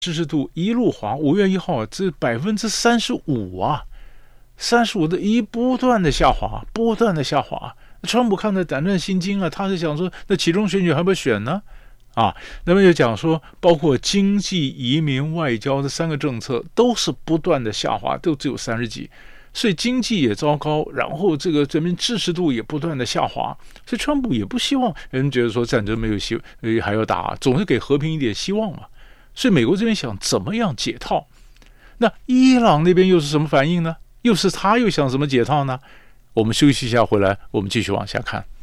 支持度一路滑，5月1号这35%啊，35的不断的下滑，不断的下滑。川普看得胆战心惊啊，他是想说，那其中选举还不选呢？啊，那么就讲说，包括经济、移民、外交这3个政策都是不断的下滑，都只有30几，所以经济也糟糕，然后这个人民支持度也不断的下滑，所以川普也不希望人觉得说战争没有希还要打，总是给和平一点希望嘛。所以美国这边想怎么样解套，那伊朗那边又是什么反应呢？又是他又想怎么解套呢？我们休息一下，回来我们继续往下看。